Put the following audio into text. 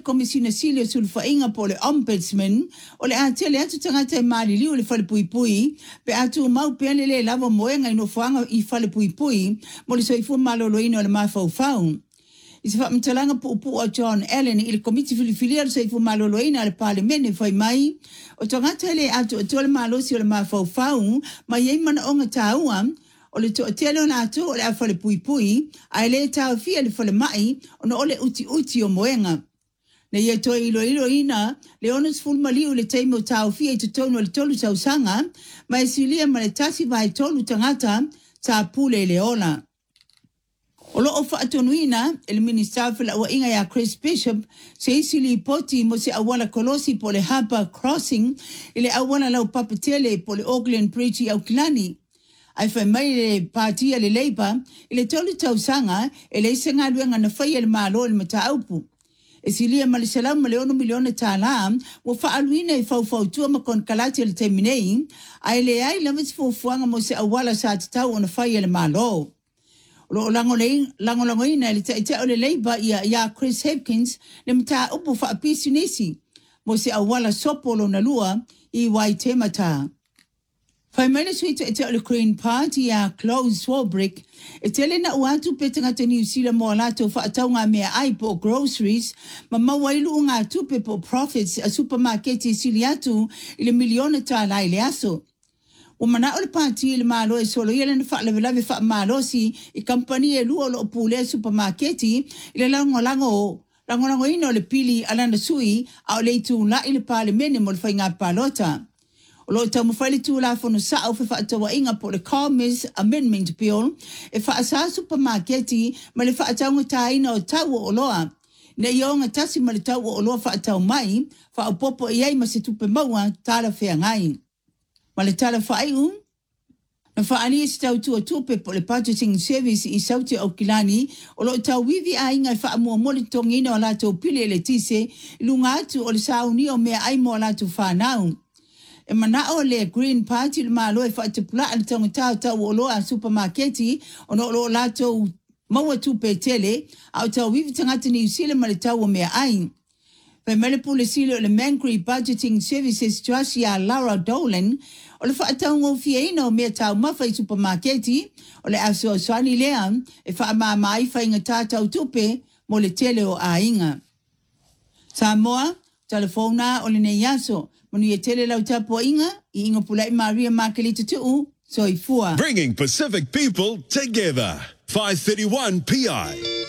komisina silio sulfainga po le ombudsman o le atele atu tangata e malili o le fale pui pui pe atu mau pe le lava moenga ino fuanga I fale pui pui mo le soifu maloloina o le mafaufau. I se whaamtalanga pupu o John Allen I le komiti filifilia o soifu maloloina le parlemene fai mai o tangata le atu o tole malosi o le mafaufau mai ei mana onga taua o le to tele na to o le afale pui pui ai le tau fia le fale mai ona ole uti uti o moenga na ye to ilo ina le onas ful mali o le taimo tau fia I te tono le tolu sausanga mai silia ma le tasi vai tolu tangata ta pule le ola o lo o faatonuina el minister fela wa inga ya Chris Bishop se isili poti mo se awala kolosi po le Harbour Crossing ile awala lau papatele po le Auckland Bridge au Kilani ai fai mai le partia le Labour ile tolu tausanga ele isenga luenga na fai le malo le mataupu e silia malisalau ma le 1 miliona tala wo faaluina I fau tua ma kon kalati le terminei ai le ai la mas fuanga mo se awala sa tau ona fai le malo lo lango ina le te o le Labour ya Chris Hipkins le mataupu fa pisinesi mo se awala sopolo na lua I Waitemata. Fai mana suita e te o le Green Party a Claude Swarbrick, e tele na uatu pe tangata New Zealand mo alato whaatau ngā mea ai po groceries, ma mawailu ngā tupe po profits a supermarketi sili atu I le miliona tāla I le aso. O mana o le party le malo e solo ia lana whaalawelawe whaamalosi I kampani e lua lo pule supermarketi I le lango ina o le pili alana sui a o le itu la I le parlemene mo le whai ngā palota. O lo tau mawhaile tū la whanu sa au whaatawa inga po le Commerce Amendment Bill e whaasa supermarketi ma le whaataunga tāina o tau o loa. Na ionga tasi ma le tau o loa whaatau mai, whaapopo iai ma se tupe maua tāla whea ngai. Ma le tāla whaaiu, na whaani e se tau tua tupe po le Budgeting Service I Sauti o Kilani, o lo tau wivi a inga I whaamua mole tongina o lato pile le tise, ilunga atu o le sauni o mea ai mo lato whanau. E mana o le Green Party le malo e whaatipula ale tango tau o loa supermarketi o no lo lato maua tupe tele au tau wivi tangata New Zealand ma le tau o mea ai. Pai mele pule sile o le Mangry Budgeting Services Josia Laura Dolan o le whaatau ngō fia ina o mea tau mawhai supermarketi o le aso swani lea e wha mai whainga tātau tupe mo le tele o a inga. Samoa, telefona o le nei aso. Manu tele lau tapo inga, I inga pulai Maria Makelita tuu, soifua. Bringing Pacific people together. 531 PI.